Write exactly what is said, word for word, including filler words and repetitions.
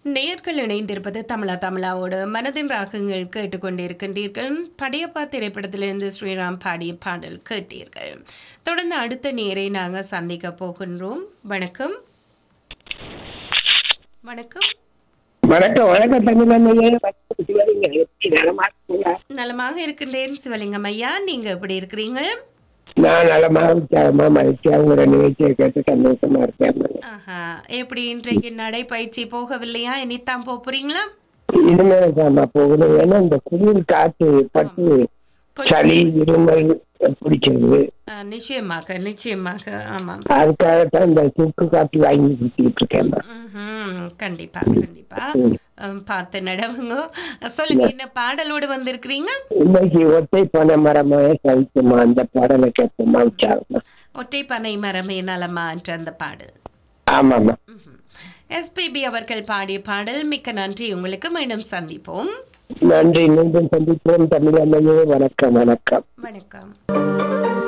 நேயர்கள் இணைந்திருப்பது தமிழா தமிழாவோடு மனதின் ராகங்கள் கேட்டுக்கொண்டிருக்கின்றீர்கள். படையப்பா திரைப்படத்திலிருந்து ஸ்ரீராம் பாடிய பாடல் கேட்டீர்கள். தொடர்ந்து அடுத்த நேரை நாங்கள் சந்திக்க போகின்றோம். வணக்கம் வணக்கம் வணக்கம் வணக்கம் தமிழ். நலமாக இருக்கின்றேன் சிவலிங்கம் ஐயா, நீங்க எப்படி இருக்கிறீங்க? நான் நலமாக உற்சாகமா மகிழ்ச்சியா உங்களோட நிகழ்ச்சியை கேட்டு சந்தோஷமா இருக்கேன். ஆஹா, எப்படி இன்றைக்கு நடைப்பயிற்சி போகவில்லையா? இனித்தான் போக போறீங்களா? இனிமேல் தான் போகணும். ஏன்னா இந்த குளிர் காற்று பட்டு சளி இருமல் பிடிக்கிறது. ஆ, நிச்சயமாக நிச்சயமாக ஆமாம். அதுக்காகத்தான் இந்த சுக்கு காற்று வாங்கி குடிச்சிட்டு இருக்கேன். ம்ஹும். கண்டிப்பா கண்டிப்பா அம், பார்த்து நடவுங்க. சொல்லுங்க, என்ன பாடலோடு வந்திருக்கிறீங்க? இன்னைக்கு ஒற்றை பனை மரமாக சவிக்குமா அந்த பாடலை கேட்போமா உற்சாகமா? ஒற்றை பனை மரமே நலமா என்ற அந்த பாடல். ஆமாமா. எஸ்பிபி அவர்கள் பாடிய பாடல். மிக்க நன்றி உங்களுக்கு. மீண்டும் சந்திப்போம். நன்றி. மீண்டும் சந்திப்போம் தமிழ். வணக்கம் வணக்கம் வணக்கம்.